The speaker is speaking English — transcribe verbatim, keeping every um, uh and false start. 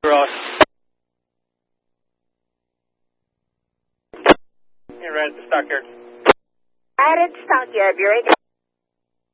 Ross. You're right at the stockyard. Right at the stockyard, you're right.